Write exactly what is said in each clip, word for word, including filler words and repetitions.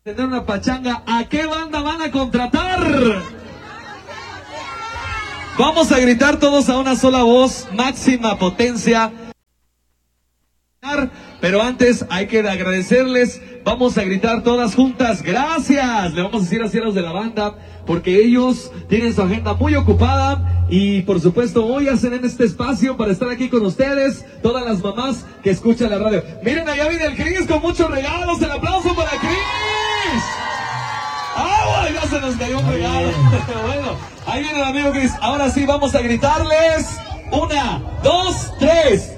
Tener una pachanga, ¿a qué banda van a contratar? Vamos a gritar todos a una sola voz, máxima potencia. Pero antes hay que agradecerles, vamos a gritar todas juntas, gracias, le vamos a decir así a los de la banda, porque ellos tienen su agenda muy ocupada y por supuesto hoy hacen en este espacio para estar aquí con ustedes, todas las mamás que escuchan la radio. Miren, allá viene el Cris con muchos regalos, el aplauso para Cris. ¡Ah, ya se nos cayó un regalo! Bueno, ahí viene el amigo Cris, ahora sí vamos a gritarles, una, dos, tres.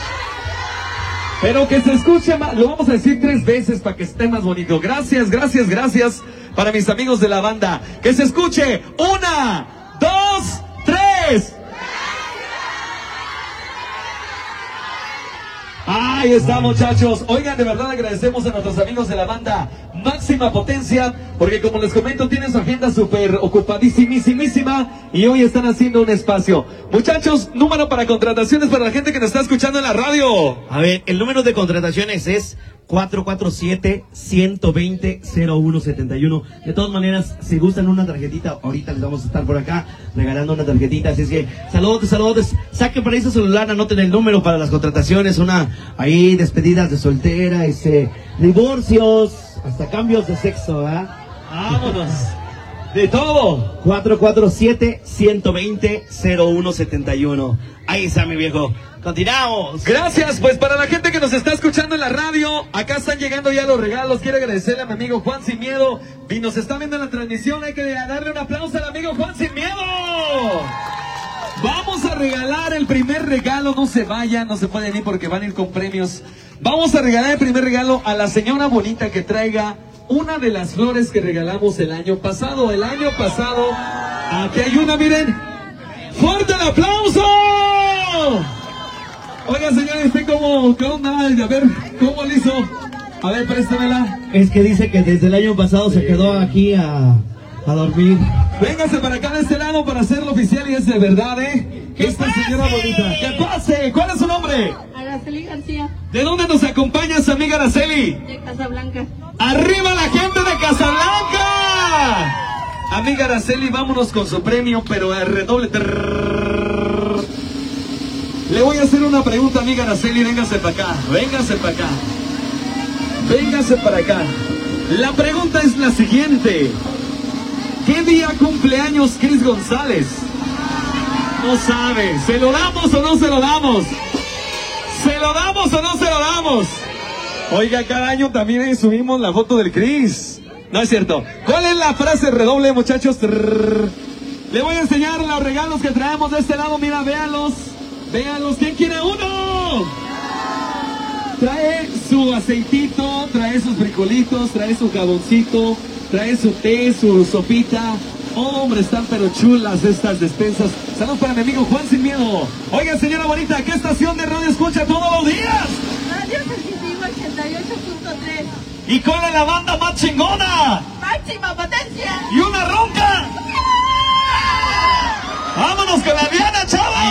Pero que se escuche más, lo vamos a decir tres veces para que esté más bonito. Gracias, gracias, gracias para mis amigos de la banda. Que se escuche, una, dos, tres. Ahí está, muchachos. Oigan, de verdad agradecemos a nuestros amigos de la banda Máxima Potencia, porque como les comento, tienen su agenda súper ocupadísimísima y hoy están haciendo un espacio. Muchachos, número para contrataciones para la gente que nos está escuchando en la radio. A ver, el número de contrataciones es cuatro cuatro siete, uno dos cero, cero uno siete uno. De todas maneras, si gustan una tarjetita, ahorita les vamos a estar por acá regalando una tarjetita. Así es que, saludos, saludos. Saquen para ese celular, anoten el número para las contrataciones. Una, ahí, despedidas de soltera, ese, divorcios, hasta cambios de sexo, ¿verdad? Vámonos. De todo. cuatro cuatro siete, uno dos cero, cero uno siete uno. Ahí está, mi viejo. Continuamos. Gracias, pues para la gente que nos está escuchando en la radio, acá están llegando ya los regalos. Quiero agradecerle a mi amigo Juan Sin Miedo y nos está viendo en la transmisión. Hay que darle un aplauso al amigo Juan Sin Miedo. Vamos a regalar el primer regalo, no se vayan, no se pueden ir porque van a ir con premios. Vamos a regalar el primer regalo a la señora bonita que traiga una de las flores que regalamos el año pasado. El año pasado, aquí hay una, miren. ¡Fuerte el aplauso! Oiga, señora, ¿usted cómo, qué onda? A ver, ¿cómo le hizo? A ver, préstamela. Es que dice que desde el año pasado se quedó aquí a, a dormir. Véngase para acá de este lado para hacerlo oficial y es de verdad, ¿eh? Esta señora bonita. ¡Que pase! ¿Cuál es su nombre? Araceli García. ¿De dónde nos acompaña su amiga Araceli? De Casablanca. ¡Arriba la gente de Casablanca! Amiga Araceli, vámonos con su premio, pero a redoble. Le voy a hacer una pregunta, amiga Araceli, véngase para acá, véngase para acá. Véngase para acá. La pregunta es la siguiente. ¿Qué día cumpleaños Cris González? No sabe. ¿Se lo damos o no se lo damos? ¿Se lo damos o no se lo damos? Oiga, cada año también subimos la foto del Cris. No es cierto. ¿Cuál es la frase redoble, muchachos? Le voy a enseñar los regalos que traemos de este lado. Mira, véanlos. Véanlos. ¿Quién quiere uno? Trae su aceitito, trae sus frijolitos, trae su jaboncito, trae su té, su sopita. Oh, hombre, están pero chulas estas despensas. Saludos para mi amigo Juan Sin Miedo. Oiga, señora bonita, ¿qué estación de radio escucha todos los días? Radio Sensitivo ochenta y ocho punto tres. ¿Y cuál es la banda más chingona? Máxima Potencia. ¿Y una ronca? ¡Vámonos con la Diana!